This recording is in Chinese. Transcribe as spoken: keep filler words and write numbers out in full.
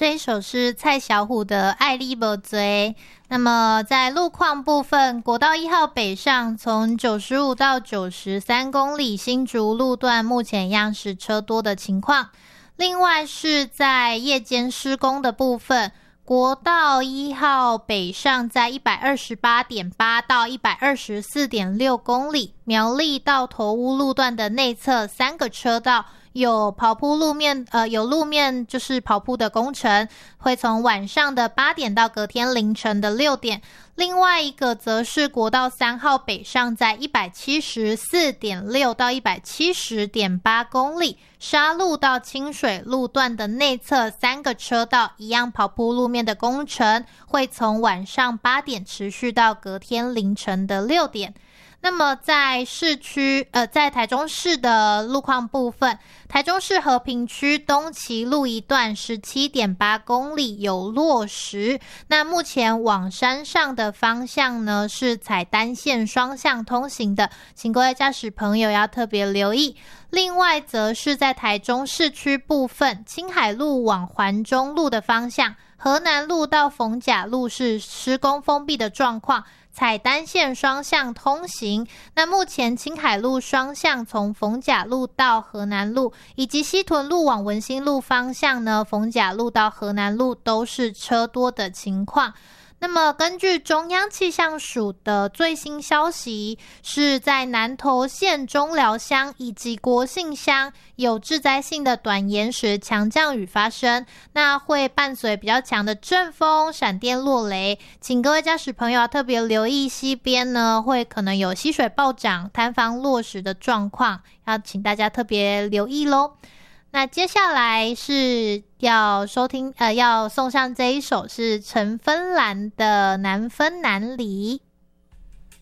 这一首是蔡小虎的《爱你没多》。那么在路况部分，国道一号北上从九十五到九十三公里新竹路段目前一样是车多的情况。另外是在夜间施工的部分，国道一号北上在 一百二十八点八 到 一百二十四点六公里，苗栗到头屋路段的内侧三个车道有刨铺路面，呃，有路面就是刨铺的工程，会从晚上的八点到隔天凌晨的六点。另外一个则是国道三号北上在 一百七十四点六 到 一百七十点八公里，沙路到清水路段的内侧三个车道一样刨铺路面的工程，会从晚上八点持续到隔天凌晨的六点。那么在市区呃，在台中市的路况部分，台中市和平区东旗路一段 十七点八公里有落石，那目前往山上的方向呢是采单线双向通行的，请各位驾驶朋友要特别留意。另外则是在台中市区部分，青海路往环中路的方向，河南路到逢甲路是施工封闭的状况，采单线双向通行。那目前青海路双向从逢甲路到河南路，以及西屯路往文心路方向呢，逢甲路到河南路都是车多的情况。那么根据中央气象署的最新消息，是在南投县中寮乡以及国姓乡有致灾性的短延时强降雨发生，那会伴随比较强的阵风、闪电、落雷，请各位驾驶朋友特别留意西边呢会可能有溪水暴涨、坍方落石的状况，要请大家特别留意咯。那接下来是要收听呃，要送上这一首是陈芬兰的《难分难离》。